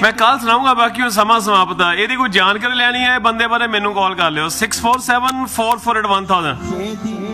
मैं कल सुनाऊंगा, बाकी समा समाप्त है। यदि कोई जानकारी लैनी है बंदे बारे मैनू कॉल कर लियो 6474481000।